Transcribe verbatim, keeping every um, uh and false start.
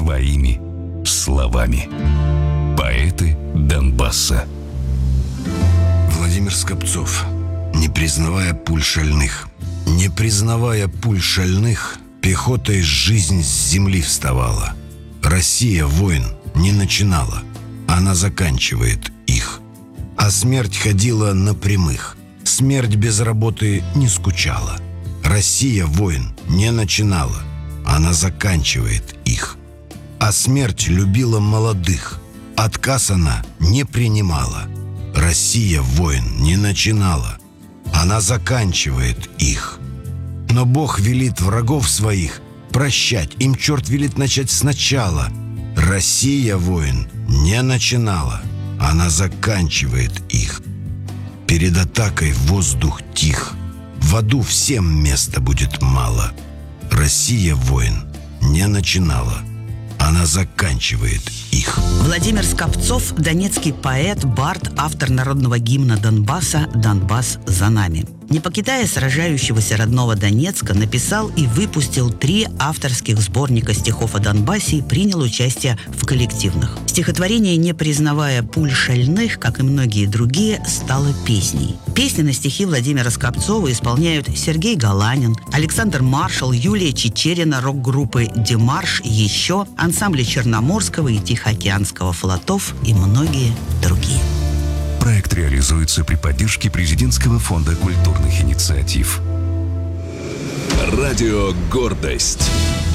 своими словами. Поэты Донбасса. Владимир Скопцов. Не признавая пуль шальных. Не признавая пуль шальных, пехотой жизнь с земли вставала. Россия войн не начинала, она заканчивает их. А смерть ходила на прямых. Смерть без работы не скучала. Россия войн не начинала, она заканчивает их. А смерть любила молодых. Отказ она не принимала. Россия войн не начинала, она заканчивает их. Но Бог велит врагов своих прощать, им черт велит начать сначала. Россия войн не начинала, она заканчивает их. Перед атакой воздух тих, в аду всем места будет мало. Россия войн не начинала, она заканчивает их. Владимир Скопцов – донецкий поэт, бард, автор народного гимна Донбасса «Донбасс за нами». Не покидая сражающегося родного Донецка, написал и выпустил три авторских сборника стихов о Донбассе и принял участие в коллективных. Стихотворение «Не признавая пуль шальных», как и многие другие, стало песней. Песни на стихи Владимира Скопцова исполняют Сергей Галанин, Александр Маршал, Юлия Чичерина, рок-группы «Демарш», «Еще», ансамбли Черноморского и Тихоокеанского флотов и многие другие. Проект реализуется при поддержке Президентского фонда культурных инициатив. Радио «Гордость».